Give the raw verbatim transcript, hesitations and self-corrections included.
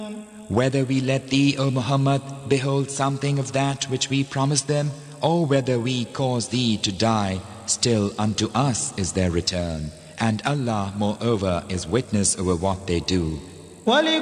Whether we let thee, O Muhammad, behold something of that which we promised them, or whether we cause thee to die, still unto us is their return. And Allah, moreover, is witness over what they do.